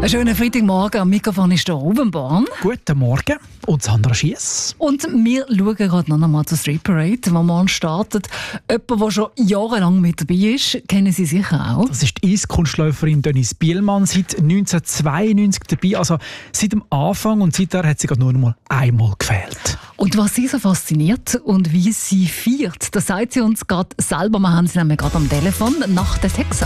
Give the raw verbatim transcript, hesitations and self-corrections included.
Einen schönen Freitagmorgen. Am Mikrofon ist der Ruben Born. Guten Morgen. Und Sandra Schiess. Und wir schauen gerade noch einmal zur Street Parade, die morgen startet. Jemand, der schon jahrelang mit dabei ist, kennen Sie sicher auch. Das ist die Eiskunstläuferin Denise Bielmann, seit neunzehnhundertzweiundneunzig dabei. Also seit dem Anfang, und seither hat sie gerade nur noch mal einmal gefehlt. Und was sie so fasziniert und wie sie feiert, das sagt sie uns gerade selber. Wir haben sie nämlich gerade am Telefon nach der Texas.